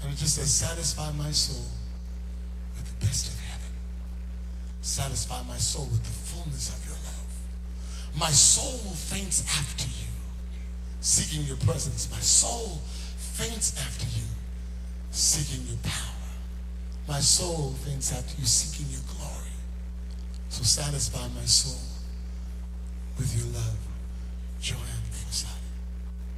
And it just says, satisfy my soul with the best of heaven. Satisfy my soul with the fullness of your love. My soul faints after you, seeking your presence. My soul faints after you, seeking your power. My soul faints after you, seeking your glory. So satisfy my soul with your love, Joanne.